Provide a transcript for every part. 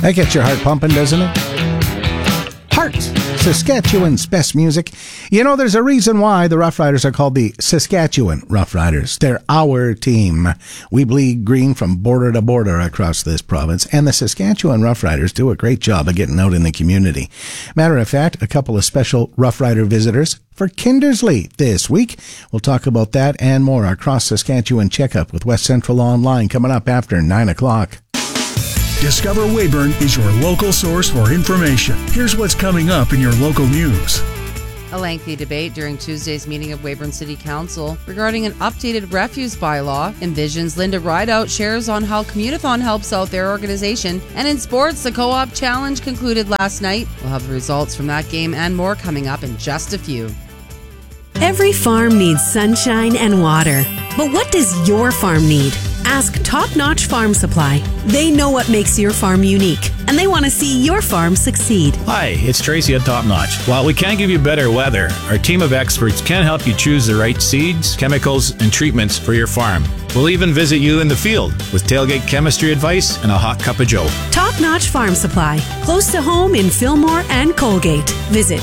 That gets your heart pumping, doesn't it? Heart, Saskatchewan's best music. You know, there's a reason why the Rough Riders are called the Saskatchewan Rough Riders. They're our team. We bleed green from border to border across this province, and the Saskatchewan Rough Riders do a great job of getting out in the community. Matter of fact, a couple of special Rough Rider visitors for Kindersley this week. We'll talk about that and more. Our Cross Saskatchewan Checkup with West Central Online coming up after 9 o'clock. Discover Weyburn is your local source for information. Here's what's coming up in your local news. A lengthy debate during Tuesday's meeting of Weyburn City Council regarding an updated refuse bylaw. Envision's Linda Rideout shares on how Communathon helps out their organization. And in sports, the Co-op Challenge concluded last night. We'll have the results from that game and more coming up in just a few. Every farm needs sunshine and water. But what does your farm need? Ask Top Notch Farm Supply. They know what makes your farm unique, and they want to see your farm succeed. Hi, it's Tracy at Top Notch. While we can't give you better weather, our team of experts can help you choose the right seeds, chemicals, and treatments for your farm. We'll even visit you in the field with tailgate chemistry advice and a hot cup of joe. Top Notch Farm Supply, close to home in Fillmore and Colgate. Visit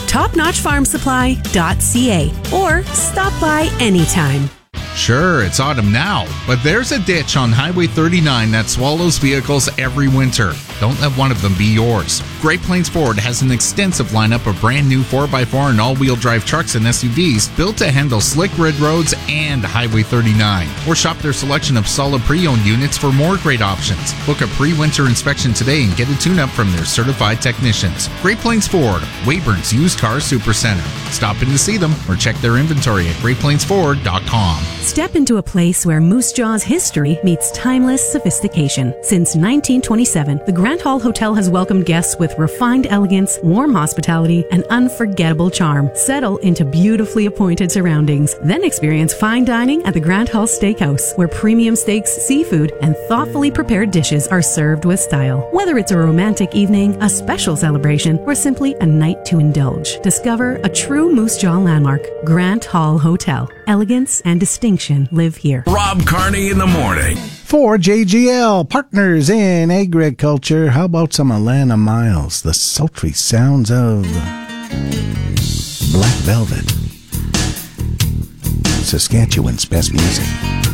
topnotchfarmsupply.ca or stop by anytime. Sure, it's autumn now, but there's a ditch on Highway 39 that swallows vehicles every winter. Don't let one of them be yours. Great Plains Ford has an extensive lineup of brand new 4x4 and all-wheel drive trucks and SUVs built to handle slick red roads and Highway 39. Or shop their selection of solid pre-owned units for more great options. Book a pre-winter inspection today and get a tune-up from their certified technicians. Great Plains Ford, Weyburn's used car supercenter. Stop in to see them or check their inventory at greatplainsford.com. Step into a place where Moose Jaw's history meets timeless sophistication. Since 1927, the Grant Hall Hotel has welcomed guests with refined elegance, warm hospitality, and unforgettable charm. Settle into beautifully appointed surroundings. Then experience fine dining at the Grant Hall Steakhouse, where premium steaks, seafood, and thoughtfully prepared dishes are served with style. Whether it's a romantic evening, a special celebration, or simply a night to indulge, discover a true Moose Jaw landmark. Grant Hall Hotel. Elegance and distinction live here. Rob Carney in the morning. For JGL, partners in agriculture, how about some Alana Miles, the sultry sounds of Black Velvet, Saskatchewan's best music.